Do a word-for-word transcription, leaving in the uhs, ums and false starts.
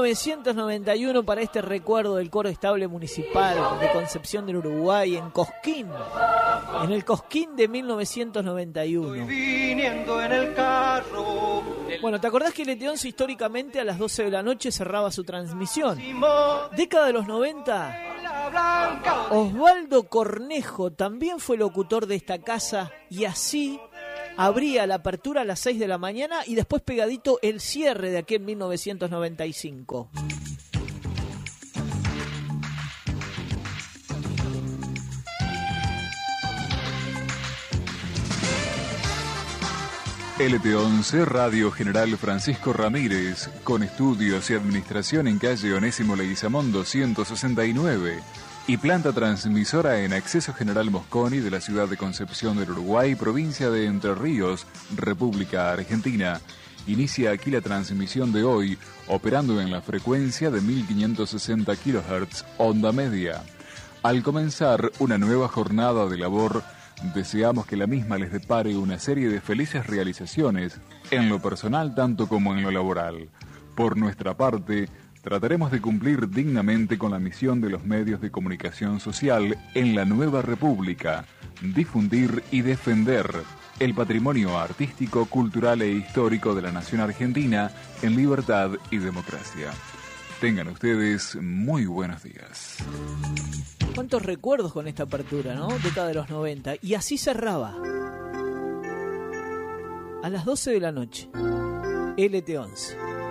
novecientos noventa y uno para este recuerdo del Coro Estable Municipal de Concepción del Uruguay en Cosquín, en el Cosquín de mil novecientos noventa y uno. Estoy viniendo en el carro. Bueno, ¿te acordás que L T once históricamente a las doce de la noche cerraba su transmisión? Década de los noventa, Osvaldo Cornejo también fue locutor de esta casa y así abría la apertura a las seis de la mañana y después pegadito el cierre de aquel mil novecientos noventa y cinco. L T once, Radio General Francisco Ramírez, con estudios y administración en calle Onésimo Leguizamón doscientos sesenta y nueve y planta transmisora en Acceso General Mosconi de la ciudad de Concepción del Uruguay, provincia de Entre Ríos, República Argentina. Inicia aquí la transmisión de hoy, operando en la frecuencia de mil quinientos sesenta kilohertz, onda media. Al comenzar una nueva jornada de labor, deseamos que la misma les depare una serie de felices realizaciones, en lo personal tanto como en lo laboral. Por nuestra parte, trataremos de cumplir dignamente con la misión de los medios de comunicación social en la nueva república, difundir y defender el patrimonio artístico, cultural e histórico de la nación argentina en libertad y democracia. Tengan ustedes muy buenos días. Cuántos recuerdos con esta apertura, ¿no? Década de los noventa. Y así cerraba. A las doce de la noche. L T once.